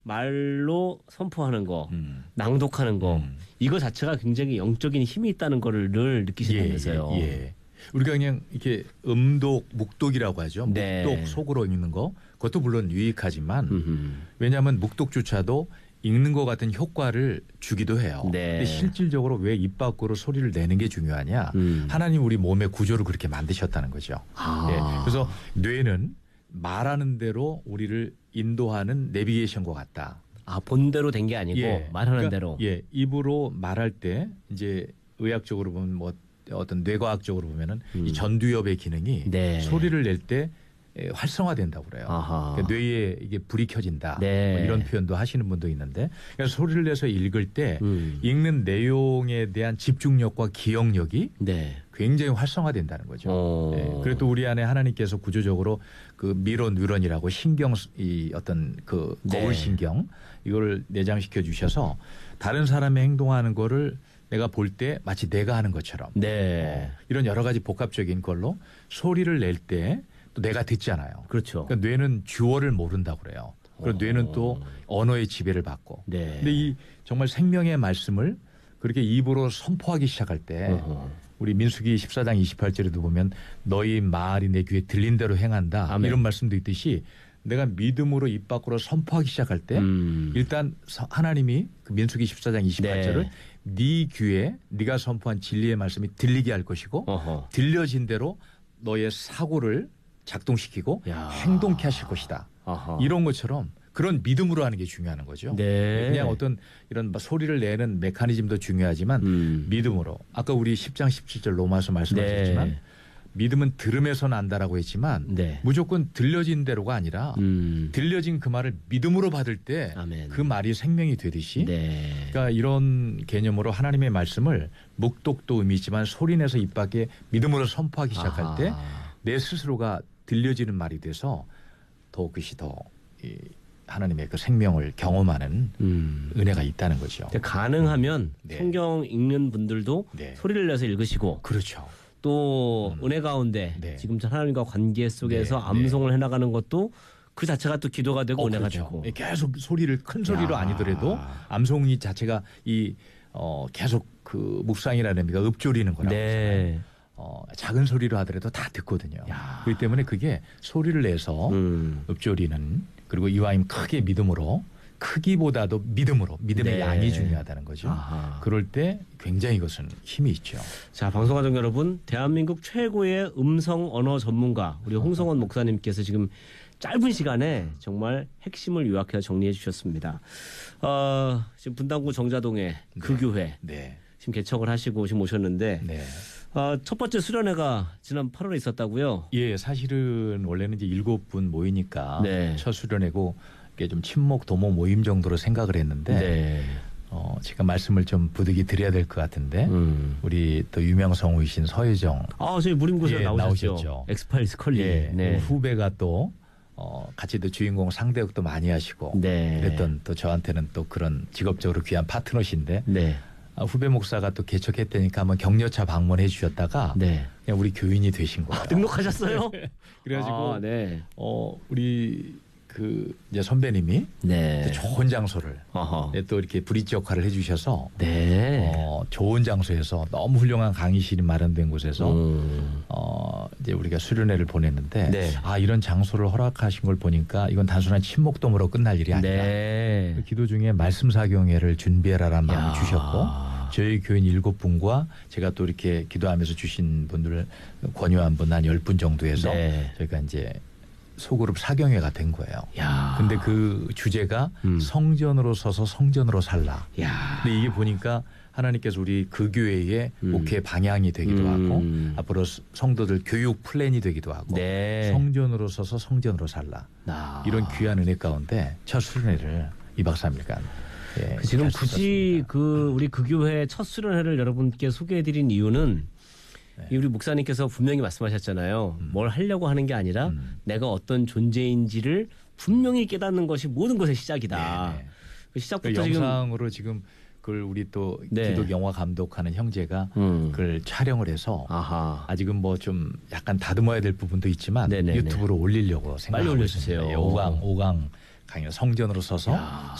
말로 선포하는 거, 낭독하는 거 이거 자체가 굉장히 영적인 힘이 있다는 거를 늘 느끼신다면서요. 예. 우리가 그냥 이렇게 음독, 묵독이라고 하죠. 네. 묵독 속으로 읽는 거 그것도 물론 유익하지만 왜냐하면 묵독조차도 읽는 것 같은 효과를 주기도 해요. 네. 근데 실질적으로 왜 입 밖으로 소리를 내는 게 중요하냐. 하나님 우리 몸의 구조를 그렇게 만드셨다는 거죠. 예. 그래서 뇌는 말하는 대로 우리를 인도하는 내비게이션과 같다. 아, 본대로 된 게 아니고 말하는 그러니까, 대로. 예, 입으로 말할 때 이제 의학적으로 보면 뭐 어떤 뇌과학적으로 보면은 이 전두엽의 기능이 네. 소리를 낼 때 활성화된다고 그래요. 그러니까 뇌에 이게 불이 켜진다. 네. 뭐 이런 표현도 하시는 분도 있는데 그래서 소리를 내서 읽을 때 읽는 내용에 대한 집중력과 기억력이 네. 굉장히 활성화된다는 거죠. 네. 그리고 또 우리 안에 하나님께서 구조적으로 그 미로 뉴런이라고 신경 이 어떤 그 거울 신경 이걸 내장시켜 주셔서 다른 사람의 행동하는 거를 내가 볼 때 마치 내가 하는 것처럼 이런 여러 가지 복합적인 걸로 소리를 낼 때 또 내가 듣잖아요. 그렇죠. 그러니까 뇌는 주어를 모른다고 그래요. 그리고 뇌는 또 언어의 지배를 받고. 근데 이 정말 생명의 말씀을 그렇게 입으로 선포하기 시작할 때 우리 민수기 14장 28절에도 보면 너희 말이 내 귀에 들린 대로 행한다. 아멘. 이런 말씀도 있듯이 내가 믿음으로 입 밖으로 선포하기 시작할 때 일단 하나님이 그 민수기 14장 28절을 네 귀에 네가 선포한 진리의 말씀이 들리게 할 것이고 들려진 대로 너의 사고를 작동시키고 행동케 하실 것이다. 이런 것처럼 그런 믿음으로 하는 게 중요한 거죠. 그냥 어떤 이런 소리를 내는 메커니즘도 중요하지만 믿음으로 아까 우리 10장 17절 로마서 말씀하셨지만 믿음은 들음에서 난다라고 했지만 무조건 들려진 대로가 아니라 들려진 그 말을 믿음으로 받을 때 그 말이 생명이 되듯이 그러니까 이런 개념으로 하나님의 말씀을 묵독도 의미지만 소리내서 입 밖에 믿음으로 선포하기 시작할 때 내 스스로가 들려지는 말이 돼서 더 그것이 더 하나님의 그 생명을 경험하는 은혜가 있다는 거죠. 가능하면 성경 읽는 분들도 소리를 내서 읽으시고 그렇죠. 또 은혜 가운데 지금 하나님과 관계 속에서 암송을 해나가는 것도 그 자체가 또 기도가 되고 은혜가 되고 계속 소리를 큰 소리로 아니더라도 암송이 자체가 이 계속 그 묵상이라는 의미가 읊조리는 거라고 하잖아요. 작은 소리로 하더라도 다 듣거든요. 그렇기 때문에 그게 소리를 내서 읊조리는 그리고 이와임 크게 믿음으로 크기보다도 믿음의 양이 중요하다는 거죠. 그럴 때 굉장히 이것은 힘이 있죠. 자, 방송가족 여러분, 대한민국 최고의 음성 언어 전문가 우리 홍성원 목사님께서 지금 짧은 시간에 정말 핵심을 요약해서 정리해 주셨습니다. 지금 분당구 정자동에 그 교회 지금 개척을 하시고 지금 오셨는데 첫 번째 수련회가 지난 8월에 있었다고요? 예, 사실은 원래는 이제 7분 모이니까 첫 수련회고 이게 좀 친목 도모 모임 정도로 생각을 했는데 제가 말씀을 좀 부득이 드려야 될 것 같은데 우리 또 유명 성우이신 서유정 저희 무림고사에 나오셨죠. 엑스파일 스컬리 후배가 또 같이 또 주인공 상대역도 많이 하시고 그랬던 또 저한테는 또 그런 직업적으로 귀한 파트너신데 후배 목사가 또 개척했다니까 한번 격려차 방문해 주셨다가 그냥 우리 교인이 되신 거예요. 등록하셨어요? 그래가지고 우리 그 이제 선배님이 좋은 장소를 또 이렇게 브릿지 역할을 해주셔서 좋은 장소에서 너무 훌륭한 강의실이 마련된 곳에서 이제 우리가 수련회를 보냈는데 이런 장소를 허락하신 걸 보니까 이건 단순한 친목도모로 끝날 일이 아니다. 그 기도 중에 말씀 사경회를 준비해라라는 마음을 주셨고 저희 교인 7분과 제가 또 이렇게 기도하면서 주신 분들 권유한 분 한 10분 정도 해서 저희가 이제 소그룹 사경회가 된 거예요. 근데 그 주제가 성전으로 서서 성전으로 살라. 근데 이게 보니까 하나님께서 우리 그 교회의 목회 방향이 되기도 하고 앞으로 성도들 교육 플랜이 되기도 하고 성전으로 서서 성전으로 살라. 이런 귀한 은혜 가운데 첫 수련회를 2박 3일간 지금 굳이 우리 그 교회 첫 수련회를 여러분께 소개해드린 이유는 우리 목사님께서 분명히 말씀하셨잖아요. 뭘 하려고 하는 게 아니라 내가 어떤 존재인지를 분명히 깨닫는 것이 모든 것의 시작이다. 그 시작부터 영상으로 지금 그걸 우리 또 기독 영화 감독하는 형제가 그걸 촬영을 해서 아직은 뭐 좀 약간 다듬어야 될 부분도 있지만 유튜브로 올리려고 생각하고 빨리 올려주세요. 있습니다. 5강 강연 성전으로 서서